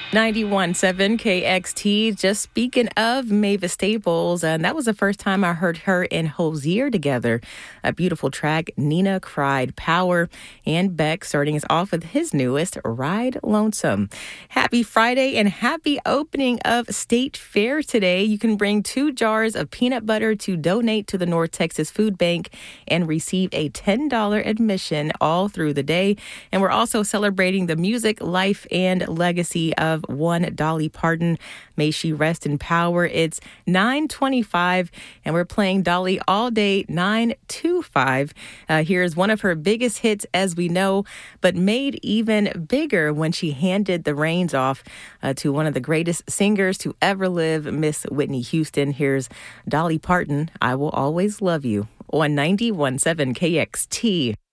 91.7 KXT. Just speaking of Mavis Staples, and that was the first time I heard her and Hozier together. A beautiful track, Nina Cried Power, and Beck starting us off with his newest, Ride Lonesome. Happy Friday and happy opening of State Fair today. You can bring 2 jars of peanut butter to donate to the North Texas Food Bank and receive a $10 admission all through the day. And we're also celebrating the music, life, and legacy of one Dolly Parton. May she rest in power. It's 9:25, and we're playing Dolly all day 9 to 5. Here's one of her biggest hits, as we know, but made even bigger when she handed the reins off to one of the greatest singers to ever live, Miss Whitney Houston. Here's Dolly Parton, I Will Always Love You, on 91.7 KXT.